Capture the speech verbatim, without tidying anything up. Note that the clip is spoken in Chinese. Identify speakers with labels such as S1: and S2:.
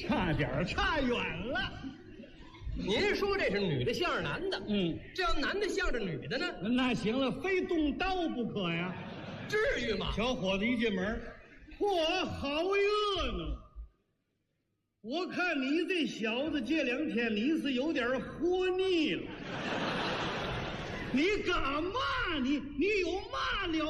S1: 差点差远了。
S2: 您说这是女的像是男的，
S1: 嗯，
S2: 这要男的像着女的呢？
S1: 那行了，非动刀不可呀。
S2: 至于吗？
S1: 小伙子一进门，嚯，好热闹！我看你这小子这两天你是有点活腻了。你干嘛？你你有嘛了